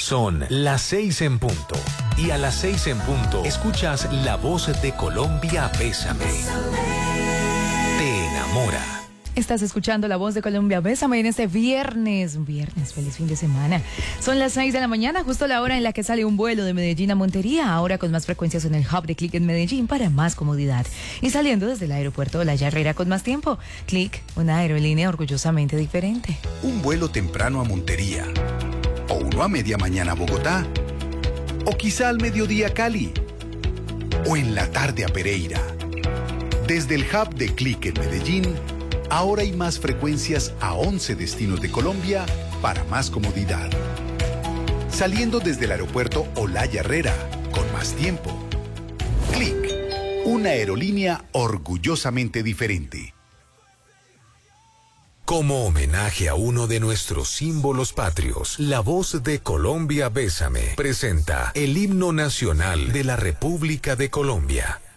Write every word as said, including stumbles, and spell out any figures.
Son las seis en punto. Y a las seis en punto, escuchas La Voz de Colombia, Bésame. Te enamora. Estás escuchando La Voz de Colombia, Bésame en este viernes. Un viernes, feliz fin de semana. Son las seis de la mañana, justo la hora en la que sale un vuelo de Medellín a Montería, ahora con más frecuencias en el hub de Click en Medellín para más comodidad. Y saliendo desde el aeropuerto de La Herrera con más tiempo. Click, una aerolínea orgullosamente diferente. Un vuelo temprano a Montería. O uno a media mañana a Bogotá. O quizá al mediodía a Cali. O en la tarde a Pereira. Desde el hub de Click en Medellín, ahora hay más frecuencias a once destinos de Colombia para más comodidad. Saliendo desde el aeropuerto Olaya Herrera, con más tiempo. Click, una aerolínea orgullosamente diferente. Como homenaje a uno de nuestros símbolos patrios, La Voz de Colombia, Bésame presenta el himno nacional de la República de Colombia.